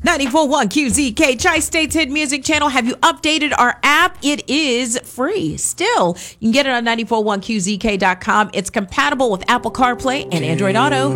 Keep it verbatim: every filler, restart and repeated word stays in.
ninety-four point one Q Z K, Tri-State's Hit Music Channel. Have you updated our app? It is free. Still, you can get it on ninety-four point one Q Z K dot com. It's compatible with Apple CarPlay and Android Auto.